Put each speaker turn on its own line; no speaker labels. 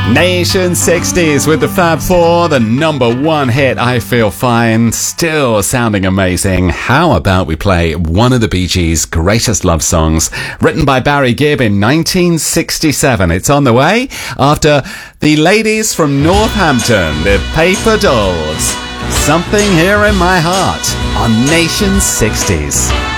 Nation 60s with the Fab Four, the number one hit, I Feel Fine, still sounding amazing. How about we play one of the Bee Gees' greatest love songs, written by Barry Gibb in 1967. It's on the way after the ladies from Northampton, the Paper Dolls. Something Here in My Heart on Nation 60s.